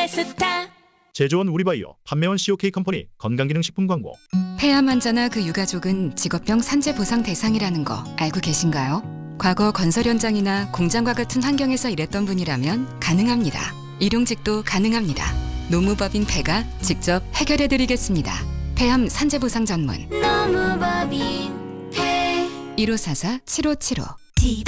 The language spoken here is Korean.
페스타. 제조원 우리바이오, 판매원 COK 컴퍼니 건강기능식품 광고. 폐암 환자나 그 유가족은 직업병 산재 보상 대상이라는 거 알고 계신가요? 과거 건설 현장이나 공장과 같은 환경에서 일했던 분이라면 가능합니다. 일용직도 가능합니다. 노무법인 폐가 직접 해결해드리겠습니다. 폐암 산재 보상 전문 노무법인 폐. 1544-7575